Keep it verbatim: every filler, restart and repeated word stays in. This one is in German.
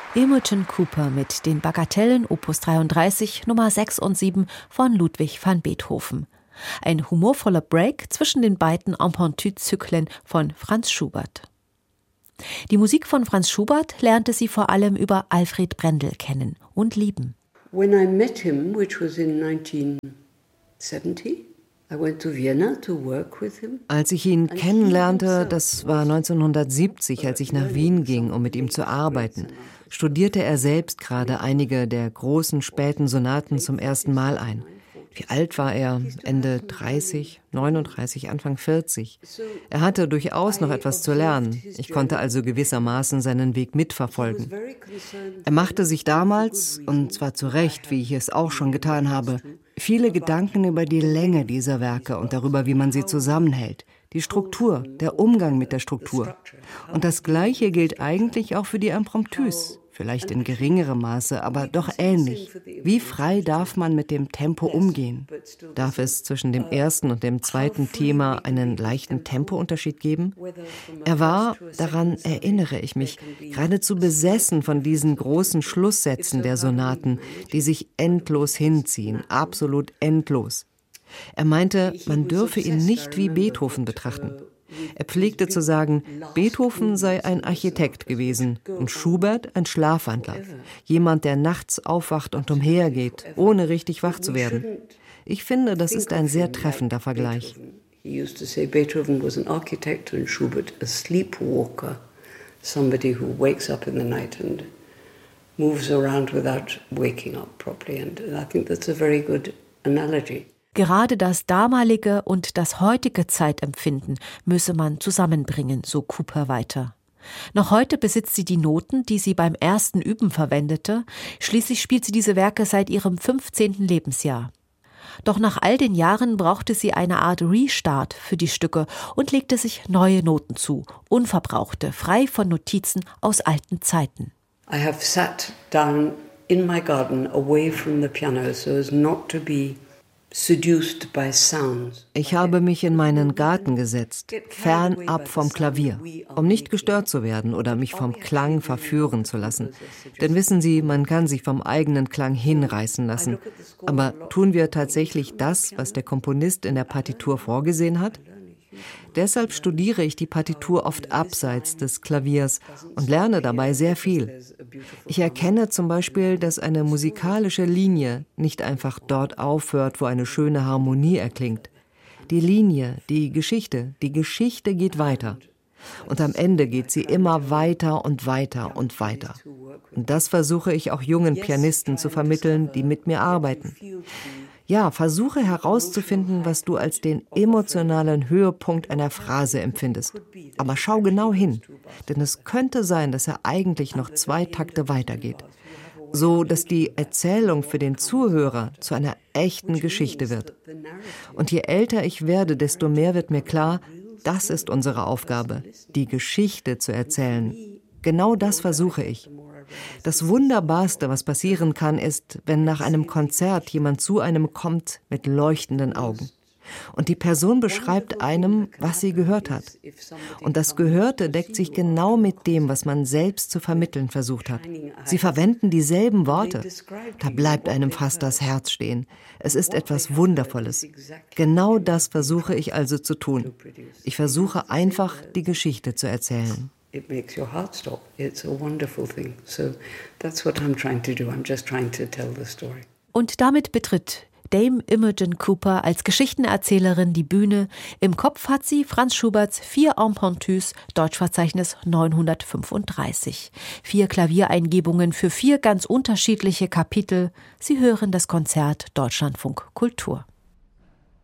Imogen Cooper mit den Bagatellen Opus dreiunddreißig Nummer sechs und sieben von Ludwig van Beethoven. Ein humorvoller Break zwischen den beiden Impromptu-Zyklen von Franz Schubert. Die Musik von Franz Schubert lernte sie vor allem über Alfred Brendel kennen und lieben. When I met him, which was in nineteen seventy, I went to Vienna to work with him. Als ich ihn kennenlernte, das war neunzehnhundertsiebzig, als ich nach Wien ging, um mit ihm zu arbeiten, studierte er selbst gerade einige der großen späten Sonaten zum ersten Mal ein. Wie alt war er? Ende dreißig, neununddreißig, Anfang vierzig. Er hatte durchaus noch etwas zu lernen. Ich konnte also gewissermaßen seinen Weg mitverfolgen. Er machte sich damals, und zwar zu Recht, wie ich es auch schon getan habe, viele Gedanken über die Länge dieser Werke und darüber, wie man sie zusammenhält. Die Struktur, der Umgang mit der Struktur. Und das Gleiche gilt eigentlich auch für die Impromptus. Vielleicht in geringerem Maße, aber doch ähnlich. Wie frei darf man mit dem Tempo umgehen? Darf es zwischen dem ersten und dem zweiten Thema einen leichten Tempounterschied geben? Er war, daran erinnere ich mich, geradezu besessen von diesen großen Schlusssätzen der Sonaten, die sich endlos hinziehen, absolut endlos. Er meinte, man dürfe ihn nicht wie Beethoven betrachten. Er pflegte zu sagen, Beethoven sei ein Architekt gewesen und Schubert ein Schlafwandler, jemand, der nachts aufwacht und umhergeht, ohne richtig wach zu werden. Ich finde, das ist ein sehr treffender Vergleich. He used to say Beethoven was an architect and Schubert a sleepwalker, somebody who wakes up in the night and moves around without waking up properly. And I think that's a very good analogy. Gerade das damalige und das heutige Zeitempfinden müsse man zusammenbringen, so Cooper weiter. Noch heute besitzt sie die Noten, die sie beim ersten Üben verwendete. Schließlich spielt sie diese Werke seit ihrem fünfzehnten Lebensjahr. Doch nach all den Jahren brauchte sie eine Art Restart für die Stücke und legte sich neue Noten zu, unverbrauchte, frei von Notizen aus alten Zeiten. I have sat down in my garden away from the piano so as not to be seduced by sounds. Ich habe mich in meinen Garten gesetzt, fernab vom Klavier, um nicht gestört zu werden oder mich vom Klang verführen zu lassen. Denn wissen Sie, man kann sich vom eigenen Klang hinreißen lassen. Aber tun wir tatsächlich das, was der Komponist in der Partitur vorgesehen hat? Deshalb studiere ich die Partitur oft abseits des Klaviers und lerne dabei sehr viel. Ich erkenne zum Beispiel, dass eine musikalische Linie nicht einfach dort aufhört, wo eine schöne Harmonie erklingt. Die Linie, die Geschichte, die Geschichte geht weiter. Und am Ende geht sie immer weiter und weiter und weiter. Und das versuche ich auch jungen Pianisten zu vermitteln, die mit mir arbeiten. Ja, versuche herauszufinden, was du als den emotionalen Höhepunkt einer Phrase empfindest. Aber schau genau hin, denn es könnte sein, dass er eigentlich noch zwei Takte weitergeht. So, dass die Erzählung für den Zuhörer zu einer echten Geschichte wird. Und je älter ich werde, desto mehr wird mir klar, das ist unsere Aufgabe, die Geschichte zu erzählen. Genau das versuche ich. Das Wunderbarste, was passieren kann, ist, wenn nach einem Konzert jemand zu einem kommt mit leuchtenden Augen. Und die Person beschreibt einem, was sie gehört hat. Und das Gehörte deckt sich genau mit dem, was man selbst zu vermitteln versucht hat. Sie verwenden dieselben Worte. Da bleibt einem fast das Herz stehen. Es ist etwas Wundervolles. Genau das versuche ich also zu tun. Ich versuche einfach, die Geschichte zu erzählen. It makes your heart stop. It's a wonderful thing. So that's what I'm trying to do. I'm just trying to tell the story. Und damit betritt Dame Imogen Cooper als Geschichtenerzählerin die Bühne. Im Kopf hat sie Franz Schuberts Vier Impromptus, Deutschverzeichnis neunhundertfünfunddreißig. Vier Klaviereingebungen für vier ganz unterschiedliche Kapitel. Sie hören das Konzert Deutschlandfunk Kultur.